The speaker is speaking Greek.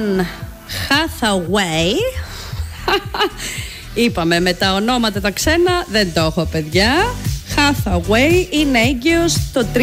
Anne Hathaway. Είπαμε με τα ονόματα τα ξένα δεν το έχω, παιδιά. Hathaway είναι έγκυος το